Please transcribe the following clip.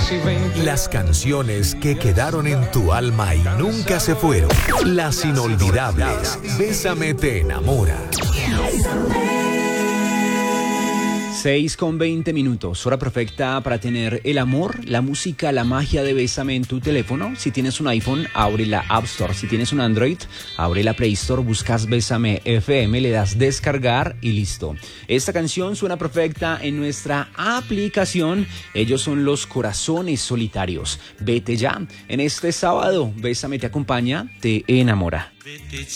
Las canciones que quedaron en tu alma y nunca se fueron. Las inolvidables. Bésame te enamora. 6:20, hora perfecta para tener el amor, la música, la magia de Bésame en tu teléfono. Si tienes un iPhone, abre la App Store. Si tienes un Android, abre la Play Store, buscas Bésame FM, le das descargar y listo. Esta canción suena perfecta en nuestra aplicación. Ellos son Los Corazones Solitarios. Vete ya. En este sábado, Bésame te acompaña, te enamora. Vete